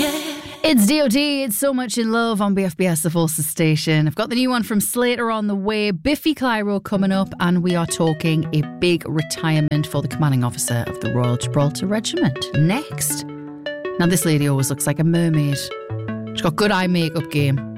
It's D.O.D. It's So Much in Love on BFBS, the Forces station. I've got the new one from Slater on the way. Biffy Clyro coming up, and we are talking a big retirement for the commanding officer of the Royal Gibraltar Regiment. Next. Now, this lady always looks like a mermaid. She's got good eye makeup game.